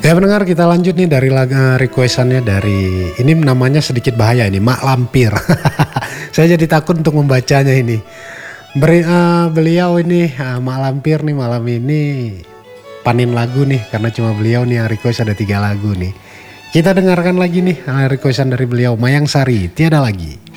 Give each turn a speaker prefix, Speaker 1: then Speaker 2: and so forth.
Speaker 1: Ya pendengar, kita lanjut nih dari lagu requestannya dari ini, namanya sedikit bahaya ini, Mak Lampir. Saya jadi takut untuk membacanya ini. Beliau ini Mak Lampir nih malam ini panin lagu nih, karena cuma beliau nih yang request, ada 3 lagu nih. Kita dengarkan lagi nih requestan dari beliau, Mayang Sari, Tiada Lagi.